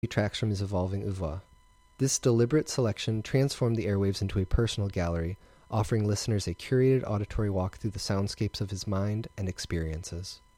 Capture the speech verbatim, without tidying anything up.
tracks from his evolving oeuvre. This deliberate selection transformed the airwaves into a personal gallery, offering listeners a curated auditory walk through the soundscapes of his mind and experiences.